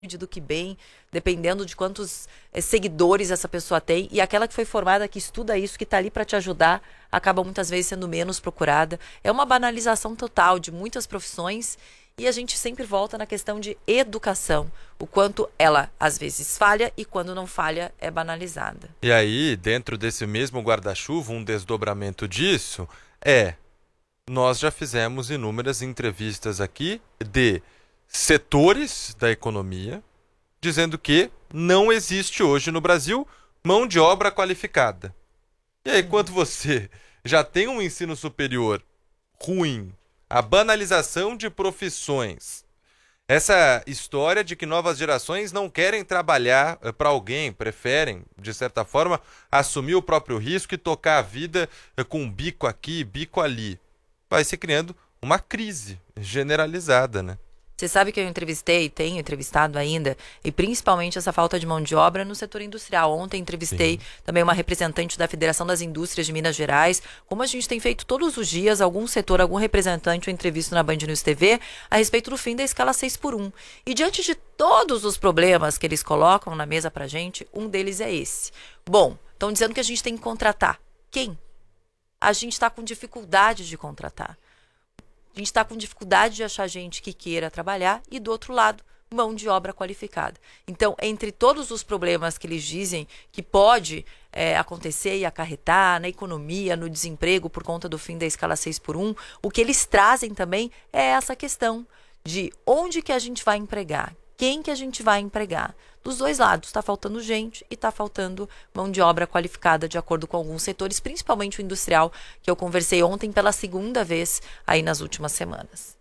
do que bem, dependendo de quantos seguidores essa pessoa tem. E aquela que foi formada, que estuda isso, que está ali para te ajudar, acaba muitas vezes sendo menos procurada. É uma banalização total de muitas profissões. E a gente sempre volta na questão de educação. O quanto ela, às vezes, falha e quando não falha, é banalizada. E aí, dentro desse mesmo guarda-chuva, um desdobramento disso nós já fizemos inúmeras entrevistas aqui de setores da economia dizendo que não existe hoje no Brasil mão de obra qualificada. E aí, quando você já tem um ensino superior ruim, a banalização de profissões, essa história de que novas gerações não querem trabalhar para alguém, preferem, de certa forma, assumir o próprio risco e tocar a vida com um bico aqui, bico ali, vai se criando uma crise generalizada, né? Você sabe que eu tenho entrevistado ainda, e principalmente essa falta de mão de obra no setor industrial. Ontem entrevistei também uma representante da Federação das Indústrias de Minas Gerais. Como a gente tem feito todos os dias, algum setor, algum representante eu entrevisto na Band News TV a respeito do fim da escala 6x1. E diante de todos os problemas que eles colocam na mesa pra gente, um deles é esse. Bom, estão dizendo que a gente tem que contratar. Quem? A gente está com dificuldade de contratar. A gente está com dificuldade de achar gente que queira trabalhar e, do outro lado, mão de obra qualificada. Então, entre todos os problemas que eles dizem que pode acontecer e acarretar na economia, no desemprego por conta do fim da escala 6x1, o que eles trazem também é essa questão de onde que a gente vai empregar, quem que a gente vai empregar. Dos dois lados, está faltando gente e está faltando mão de obra qualificada, de acordo com alguns setores, principalmente o industrial, que eu conversei ontem pela segunda vez aí nas últimas semanas.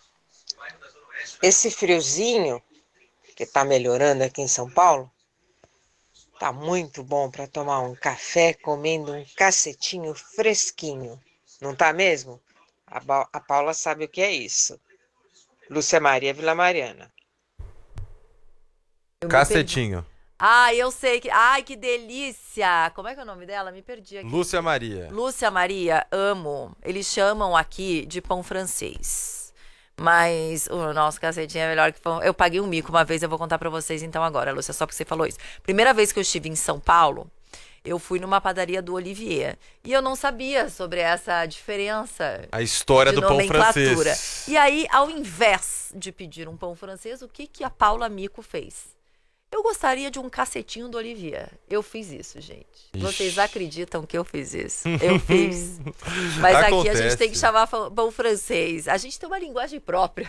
Esse friozinho que está melhorando aqui em São Paulo, tá muito bom para tomar um café comendo um cacetinho fresquinho. Não tá mesmo? A Paula sabe o que é isso. Lúcia Maria Villamariana. Cacetinho. Eu sei que... Ai, que delícia! Como é que é o nome dela? Me perdi aqui. Lúcia Maria. Lúcia Maria, amo. Eles chamam aqui de pão francês. Mas o nosso cacetinho é melhor que pão... Eu paguei um mico uma vez, eu vou contar pra vocês então agora, Lúcia, só porque você falou isso. Primeira vez que eu estive em São Paulo, eu fui numa padaria do Olivier. E eu não sabia sobre essa diferença. A história do pão francês. E aí, ao invés de pedir um pão francês, o que a Paula Mico fez? Eu gostaria de um cacetinho do Olivier. Eu fiz isso, gente. Ixi. Vocês acreditam que eu fiz isso? Eu fiz. Mas aqui a gente tem que chamar pão francês. A gente tem uma linguagem própria.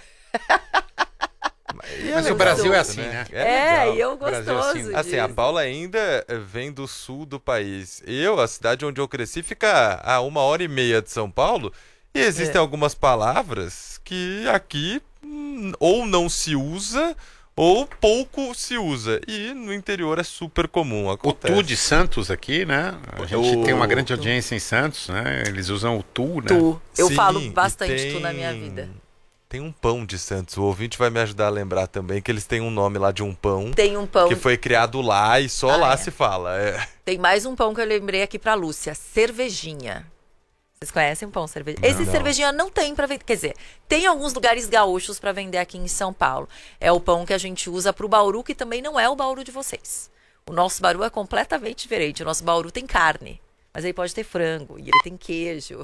Mas o Brasil é assim, né? E eu gostoso disso. Assim, a Paula ainda vem do sul do país. A cidade onde eu cresci, fica a 1h30 de São Paulo. E existem algumas palavras que aqui ou não se usa... ou pouco se usa. E no interior é super comum. Acontece. O tu de Santos aqui, né? A gente tem uma grande audiência em Santos, né? Eles usam o tu, né? Tu. Eu Sim, falo bastante tu na minha vida. Tem um pão de Santos. O ouvinte vai me ajudar a lembrar também que eles têm um nome lá de um pão. Tem um pão. Que foi criado lá e só lá se fala. Tem mais um pão que eu lembrei aqui pra Lúcia. Cervejinha. Vocês conhecem o pão cervejinha? Esse cervejinha não tem pra vender. Quer dizer, tem alguns lugares gaúchos pra vender aqui em São Paulo. É o pão que a gente usa pro Bauru, que também não é o Bauru de vocês. O nosso Bauru é completamente diferente. O nosso Bauru tem carne, mas aí pode ter frango e ele tem queijo.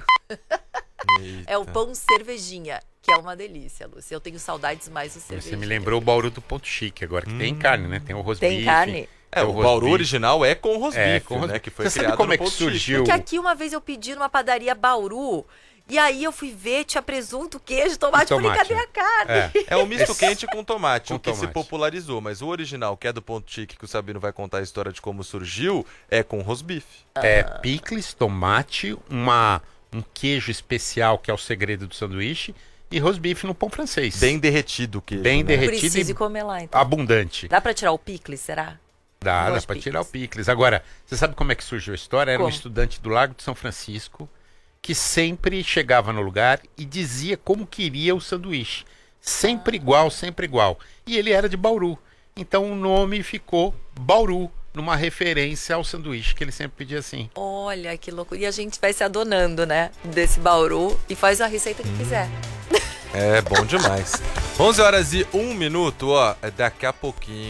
É o pão cervejinha, que é uma delícia, Lúcia. Eu tenho saudades mais do cervejinha. Você me lembrou o Bauru do Ponto Chique agora, que tem carne, né? Tem o roast beef. Tem carne. O Bauru original é com roast beef, né? Que foi Você criado sabe como no é que Ponto surgiu? Porque aqui uma vez eu pedi numa padaria Bauru, e aí eu fui ver, tinha presunto, queijo, tomate. Eu falei, cadê a carne? É um misto quente com tomate, Com o que se tomate. popularizou. Mas o original, que é do Ponto Chique, que o Sabino vai contar a história de como surgiu, é com roast beef. É picles, tomate, um queijo especial, que é o segredo do sanduíche, e roast beef no pão francês. Bem derretido o queijo. Bem derretido Preciso e comer lá, então. abundante. Dá pra tirar o picles, será? Dá pra tirar o picles. Agora, você sabe como é que surgiu a história? Era um estudante do Lago de São Francisco que sempre chegava no lugar e dizia como queria o sanduíche. Sempre igual, sempre igual. E ele era de Bauru. Então o nome ficou Bauru, numa referência ao sanduíche que ele sempre pedia assim. Olha, que loucura. E a gente vai se adonando, né? Desse Bauru e faz a receita que quiser. É bom demais. 11 horas e 1 minuto, ó, daqui a pouquinho.